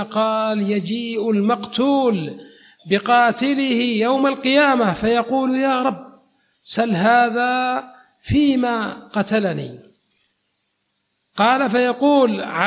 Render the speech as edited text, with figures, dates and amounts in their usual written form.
قال يجيء المقتول بقاتله يوم القيامة فيقول يا رب سل هذا فيما قتلني، قال فيقول